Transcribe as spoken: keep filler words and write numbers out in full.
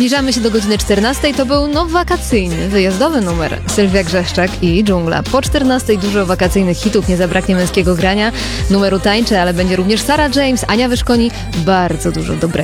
Zbliżamy się do godziny czternastej. To był no wakacyjny, wyjazdowy numer Sylwia Grzeszczak i Dżungla. Po czternastej dużo wakacyjnych hitów, nie zabraknie męskiego grania, numeru Tańczę, ale będzie również Sarah James, Ania Wyszkoni, bardzo dużo dobrego.